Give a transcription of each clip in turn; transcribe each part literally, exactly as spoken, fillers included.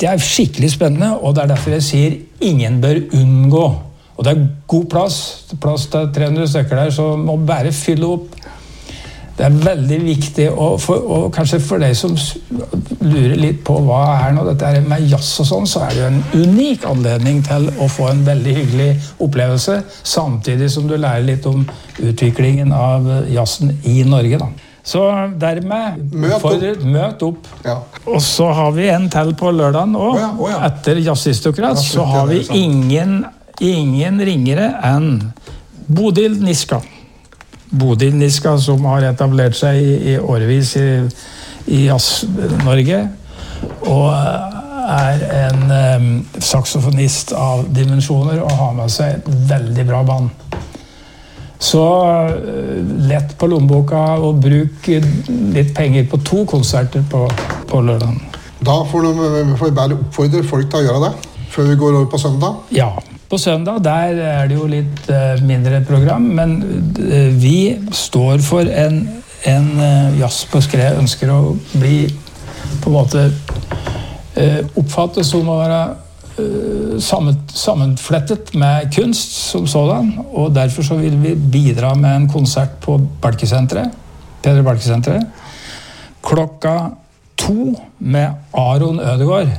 Dette er skikkelig spennende, og det er derfor jeg sier ingen bør unngå. Og det er god plass, plass til tre hundre stykker der, så må bare fylle opp. Det er veldig viktig, og, for, og kanskje for deg som lurer litt på hva er nå dette er med jazz og sånn, så er det jo en unik anledning til å få en veldig hyggelig opplevelse, samtidig som du lærer litt om utviklingen av jazzen i Norge da. Så dermed møt opp. Møt opp. Ja. Og så har vi en til på lørdagen også, oh ja, oh ja. Etter Jazzistokrat, så har vi ingen, ingen ringere enn Bodil Niska. Bodil Niska, som har etablert seg i, i årevis i, i Jazz-Norge, og er en um, saksofonist av dimensjoner og har med seg et veldig bra band. Så uh, lett på lommeboka og bruk litt penger på to konserter på, på lørdagen. Da får, de, får vi bare oppfordre folk til å gjøre det, før vi går over på søndag. Ja. På søndag der er det jo litt uh, mindre program, men uh, vi står for en, en uh, jazz på skred, ønsker å bli på en måte uh, oppfattet som å være uh, sammen, sammenflettet med kunst som sådan, og derfor så vil vi bidra med en konsert på Balkesenteret, Peder Balkesenteret, klokka to med Aron Ødegaard.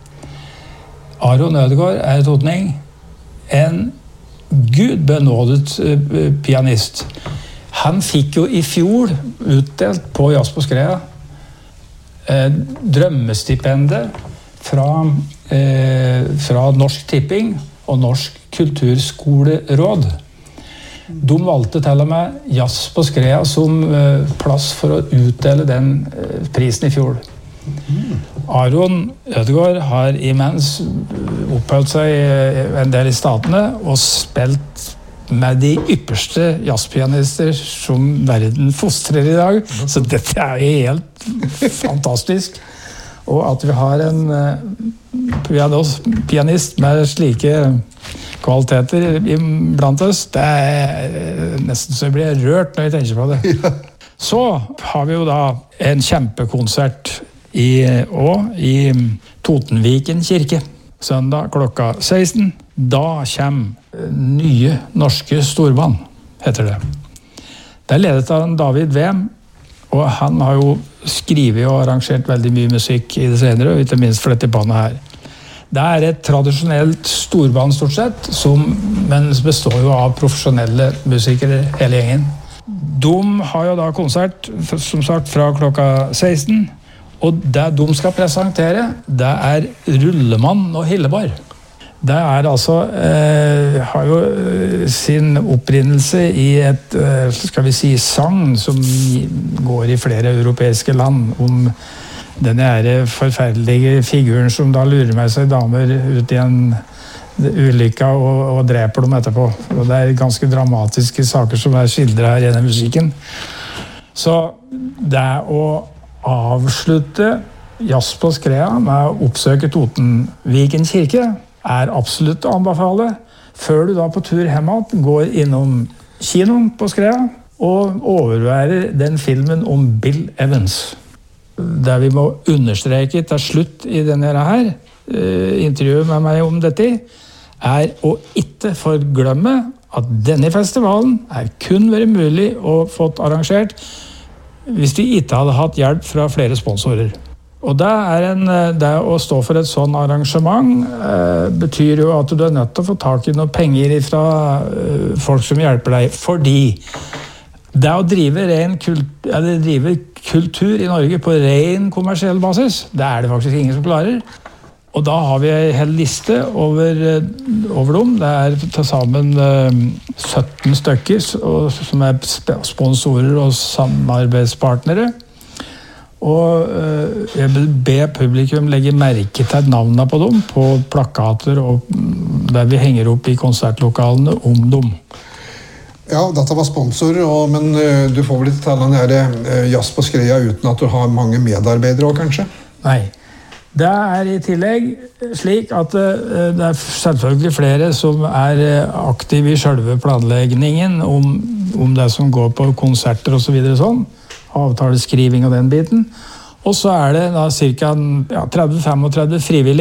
Aron Ødegaard er totning. En gudbenådet uh, pianist. Han fikk jo i fjor utdelt på Jazz på Skrea eh, drømmestipendet fra, eh, fra Norsk Tipping og Norsk Kulturskoleråd. De valgte til og med Jazz på Skrea som eh, plass for å utdele den eh, prisen i fjor. Aron Ødegaard har imens oppholdt seg en del i statene og spilt med de ypperste jazzpianister som verden fostrer i dag. Så dette er jo helt fantastisk. Og at vi har en pianist med slike kvaliteter blant oss, det er nesten så jeg blir rørt når jeg tenker på det. Så har vi jo da en kjempekonsert i, og i Totenviken kirke. Søndag klokka seksten. Da kommer nye norske storband, heter det. Det er ledet av David Wem, og han har jo skrivet og arrangert veldig mye musikk i det senere, og ikke minst for dette bandet her. Det er et tradisjonelt storband stort sett, som, men består jo av profesjonelle musikere hele gjengen. De har jo da konsert, som sagt, fra klokka seksten, og det de skal presentere, det er Rullemann og Hillebar. Det er altså, eh, har jo sin opprinnelse i et, eh, skal vi si, sang som går i flere europeiske land om denne her forferdelige figuren som da lurer med seg damer ut i en ulykka og, og dreper dem etterpå. Og det er ganske dramatiske saker som er skildret her i denne musikken. Så det er å avslutte Jazz på Skrea med å oppsøke Totenviken kirke er absolutt å anbefale. Før du da på tur hjemme går innom kinoen på Skrea og overværer den filmen om Bill Evans. Det vi må understreke til slutt i denne her intervjuet med meg om dette, er å ikke forglemme at denne festivalen er kun vært mulig å få arrangert hvis de ikke hadde hatt hjelp fra flere sponsorer. Og det, er en, det å stå for et sånn arrangement eh, betyr jo at du er nødt til å få tak i noen penger fra eh, folk som hjelper deg, fordi det å drive, ren kult, eller drive kultur i Norge på ren kommersiell basis, det er det faktisk ingen som klarer. Og da har vi en hel liste over, over dem. Det er til sammen sytten stykker som er sponsorer og samarbeidspartnere. Og jeg vil be publikum legge merke til navnene på dem på plakater og der vi henger opp i konsertlokalene om dem. Ja, dette var sponsor, og, men du får vel ikke til den her Jazz på Skrea uten at du har mange medarbeidere også, kanskje? Nei. Det er i tillegg slik at det er selvfølgelig flere som er aktive i selve planleggingen om, om det som går på konserter og så videre sånn, avtaleskriving og den biten. Og så er det da cirka ja, tretti til femogtretti frivillige